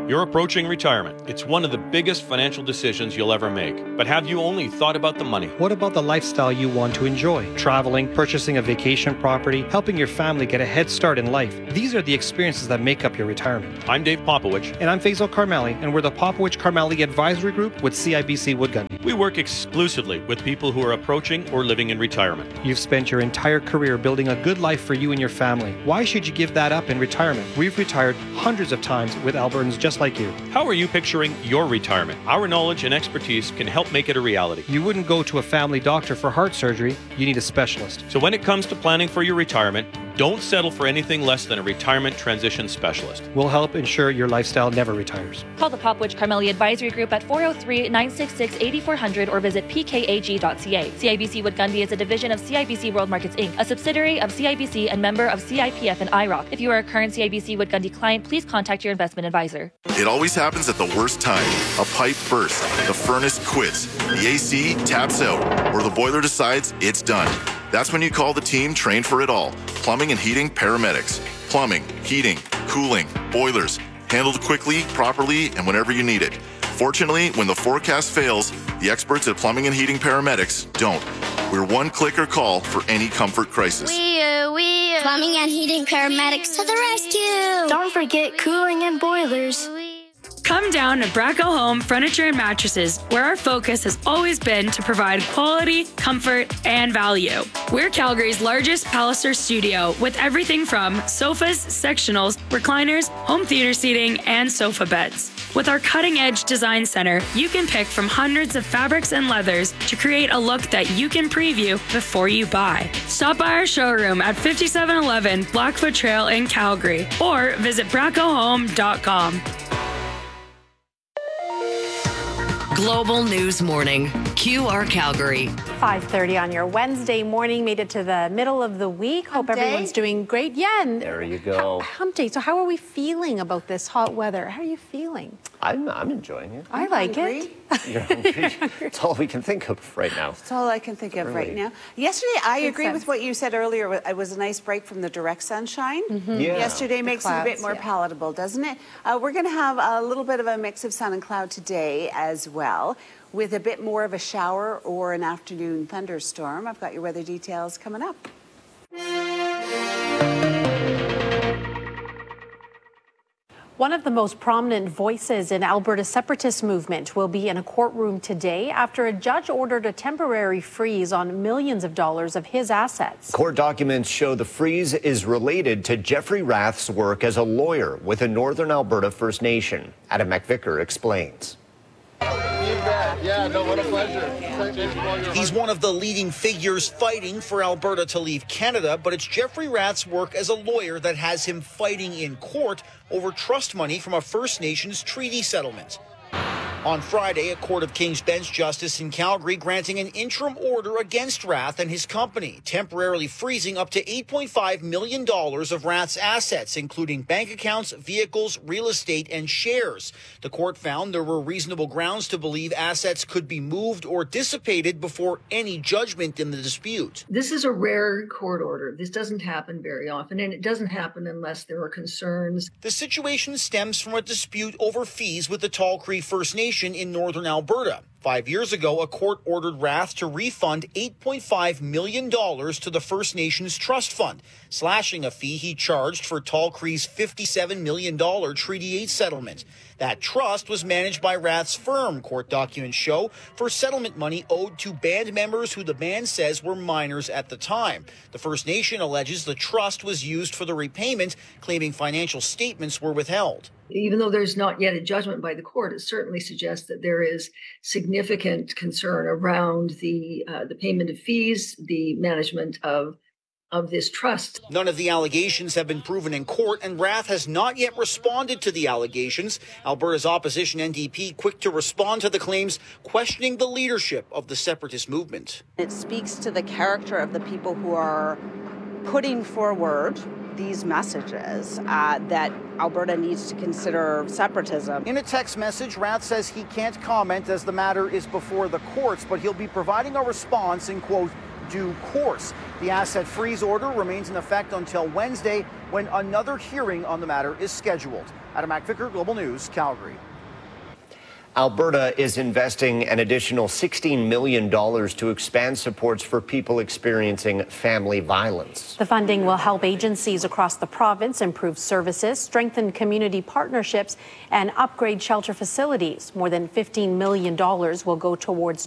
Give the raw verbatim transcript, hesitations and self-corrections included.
You're approaching retirement. It's one of the biggest financial decisions you'll ever make. But have you only thought about the money? What about the lifestyle you want to enjoy? Traveling, purchasing a vacation property, helping your family get a head start in life. These are the experiences that make up your retirement. I'm Dave Popowich. And I'm Faisal Karmali, and we're the Popowich Karmali Advisory Group with C I B C Wood Gundy. We work exclusively with people who are approaching or living in retirement. You've spent your entire career building a good life for you and your family. Why should you give that up in retirement? We've retired hundreds of times with Albertans just like you. How are you picturing your retirement? Our knowledge and expertise can help make it a reality. You wouldn't go to a family doctor for heart surgery. You need a specialist. So when it comes to planning for your retirement, don't settle for anything less than a retirement transition specialist. We'll help ensure your lifestyle never retires. Call the Popowich Karmali Advisory Group at four oh three, nine six six, eight four zero zero or visit p k a g dot c a. C I B C Wood Gundy is a division of C I B C World Markets Incorporated, a subsidiary of C I B C and member of C I P F and I R O C. If you are a current C I B C Wood Gundy client, please contact your investment advisor. It always happens at the worst time. A pipe bursts, the furnace quits, the A C taps out, or the boiler decides it's done. That's when you call the team trained for it all. Plumbing and heating paramedics. Plumbing, heating, cooling, boilers. Handled quickly, properly, and whenever you need it. Fortunately, when the forecast fails, the experts at Plumbing and Heating Paramedics don't. We're one click or call for any comfort crisis. Wee uh, wee uh. Plumbing and Heating Paramedics to the rescue. Don't forget cooling and boilers. Come down to Bracco Home Furniture and Mattresses, where our focus has always been to provide quality, comfort, and value. We're Calgary's largest Palliser studio with everything from sofas, sectionals, recliners, home theater seating, and sofa beds. With our cutting-edge design center, you can pick from hundreds of fabrics and leathers to create a look that you can preview before you buy. Stop by our showroom at fifty-seven eleven Blackfoot Trail in Calgary or visit bracco home dot com. Global News Morning, Q R Calgary. five thirty on your Wednesday morning, made it to the middle of the week. Hope Hump everyone's day. doing great. Yeah. And There you go. Hump day. So how are we feeling about this hot weather? How are you feeling? I'm, I'm enjoying it. I like hungry. it. You're hungry. It's all we can think of right now. That's all I can think of Really? right now. Yesterday, I Makes agree sense. with what you said earlier. It was a nice break from the direct sunshine. Mm-hmm. Yeah. Yesterday makes it a bit clouds, more yeah. palatable, doesn't it? Uh, we're going to have a little bit of a mix of sun and cloud today as well, with a bit more of a shower or an afternoon thunderstorm. I've got your weather details coming up. One of the most prominent voices in Alberta's separatist movement will be in a courtroom today after a judge ordered a temporary freeze on millions of dollars of his assets. Court documents show the freeze is related to Jeffrey Rath's work as a lawyer with the Northern Alberta First Nation. Adam McVicker explains. Yeah, no, what a pleasure. He's one of the leading figures fighting for Alberta to leave Canada, but it's Jeffrey Rath's work as a lawyer that has him fighting in court over trust money from a First Nations treaty settlement. On Friday, a Court of King's Bench justice in Calgary granting an interim order against Rath and his company, temporarily freezing up to eight point five million dollars of Rath's assets, including bank accounts, vehicles, real estate, and shares. The court found there were reasonable grounds to believe assets could be moved or dissipated before any judgment in the dispute. This is a rare court order. This doesn't happen very often, and it doesn't happen unless there are concerns. The situation stems from a dispute over fees with the Tall Cree First Nation in northern Alberta. Five years ago, a court ordered Rath to refund eight point five million dollars to the First Nations Trust Fund, slashing a fee he charged for Tall Cree's fifty-seven million dollars Treaty eight settlement. That trust was managed by Rath's firm, court documents show, for settlement money owed to band members who the band says were minors at the time. The First Nation alleges the trust was used for the repayment, claiming financial statements were withheld. Even though there's not yet a judgment by the court, it certainly suggests that there is significant concern around the uh, the payment of fees, the management of of this trust. None of the allegations have been proven in court, and Rath has not yet responded to the allegations. Alberta's opposition N D P quick to respond to the claims, questioning the leadership of the separatist movement. It speaks to the character of the people who are putting forward these messages uh, that Alberta needs to consider separatism. In a text message, Rath says he can't comment as the matter is before the courts, but he'll be providing a response in, quote, due course. The asset freeze order remains in effect until Wednesday, when another hearing on the matter is scheduled. Adam McVicker, Global News, Calgary. Alberta is investing an additional sixteen million dollars to expand supports for people experiencing family violence. The funding will help agencies across the province improve services, strengthen community partnerships, and upgrade shelter facilities. More than fifteen million dollars will go towards